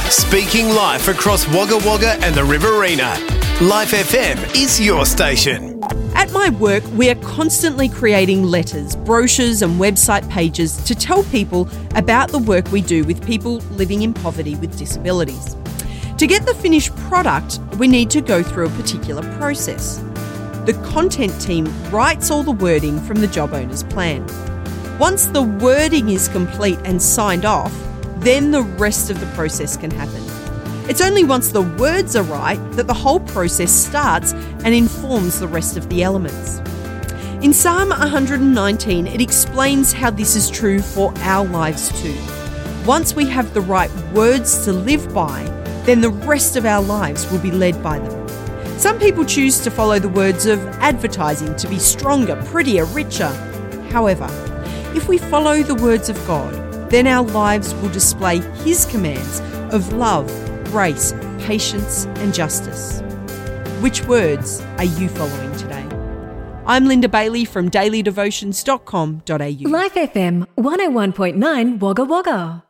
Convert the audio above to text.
Speaking life across Wagga Wagga and the Riverina. Life FM is your station. At my work, we are constantly creating letters, brochures and website pages to tell people about the work we do with people living in poverty with disabilities. To get the finished product, we need to go through a particular process. The content team writes all the wording from the job owner's plan. Once the wording is complete and signed off, then the rest of the process can happen. It's only once the words are right that the whole process starts and informs the rest of the elements. In Psalm 119, it explains how this is true for our lives too. Once we have the right words to live by, then the rest of our lives will be led by them. Some people choose to follow the words of advertising to be stronger, prettier, richer. However, if we follow the words of God, then our lives will display His commands of love, grace, patience and justice. Which words are you following today? I'm Linda Bailey from dailydevotions.com.au. Life FM 101.9 Wagga Wagga.